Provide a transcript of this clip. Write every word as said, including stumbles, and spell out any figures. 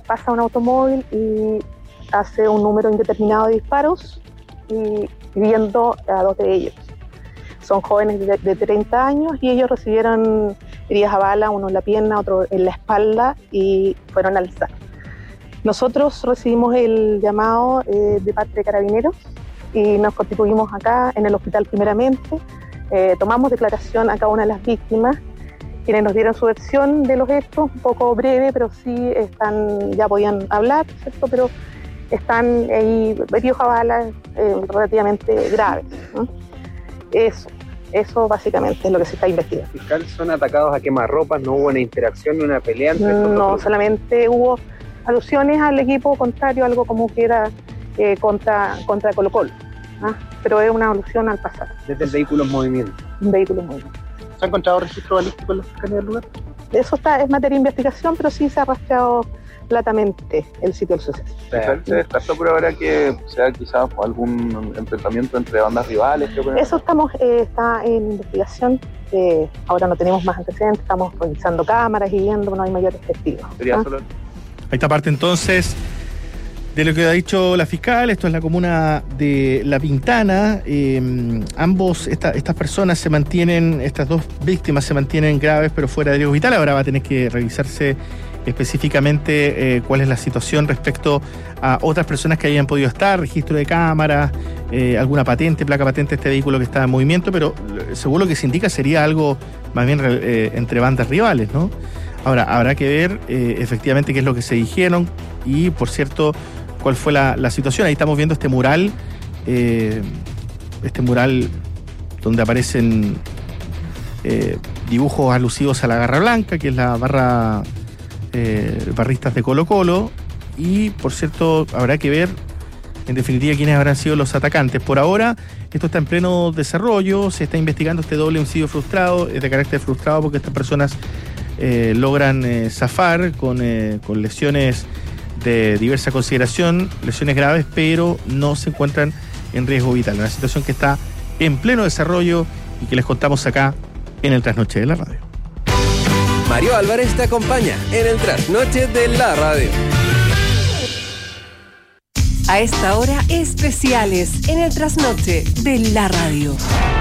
pasa un automóvil y hace un número indeterminado de disparos y hiriendo a dos de ellos. Son jóvenes de, de treinta años y ellos recibieron heridas a bala, uno en la pierna, otro en la espalda y fueron al S A R. Nosotros recibimos el llamado eh, de parte de Carabineros y nos constituimos acá en el hospital primeramente. Eh, tomamos declaración a cada una de las víctimas, quienes nos dieron su versión de los hechos, un poco breve, pero sí están, ya podían hablar, ¿cierto? Pero están ahí heridos a balas eh, relativamente graves, ¿no? Eso, eso básicamente es lo que se está investigando. ¿Fiscal, son atacados a quemarropas? ¿No hubo una interacción ni una pelea entre estos No, dos? solamente hubo alusiones al equipo contrario, algo como que era eh, contra, contra Colo-Colo, ¿ah? Pero es una alusión al pasado. Desde el vehículo en movimiento. Un vehículo en movimiento. ¿Se ha encontrado registro balístico en la cercanía del lugar? Eso está, es materia de investigación, pero sí se ha rastreado platamente el sitio del suceso. ¿Se, se descartó por ahora que sea quizás algún enfrentamiento entre bandas rivales? Creo que Eso estamos, eh, está en investigación. Eh, ahora no tenemos más antecedentes, estamos revisando cámaras y viendo, no hay mayores testigos. Sería ¿Ah? solo... Ahí está parte entonces de lo que ha dicho la fiscal. Esto es la comuna de La Pintana. Eh, ambos, esta, estas personas se mantienen, estas dos víctimas se mantienen graves pero fuera de riesgo vital. Ahora va a tener que revisarse específicamente eh, cuál es la situación respecto a otras personas que hayan podido estar, registro de cámaras, eh, alguna patente, placa patente de este vehículo que está en movimiento, pero según lo que se indica sería algo más bien eh, entre bandas rivales, ¿no? Ahora, habrá que ver eh, efectivamente qué es lo que se dijeron y, por cierto, cuál fue la, la situación. Ahí estamos viendo este mural, eh, este mural donde aparecen eh, dibujos alusivos a la Garra Blanca, que es la barra eh, barristas de Colo-Colo, y, por cierto, habrá que ver en definitiva quiénes habrán sido los atacantes. Por ahora, esto está en pleno desarrollo, se está investigando este doble homicidio frustrado, es de carácter frustrado porque estas personas Eh, logran eh, zafar con, eh, con lesiones de diversa consideración, lesiones graves, pero no se encuentran en riesgo vital. Una situación que está en pleno desarrollo y que les contamos acá en el Trasnoche de la Radio. Mario Álvarez te acompaña en el Trasnoche de la Radio. A esta hora, especiales en el Trasnoche de la Radio.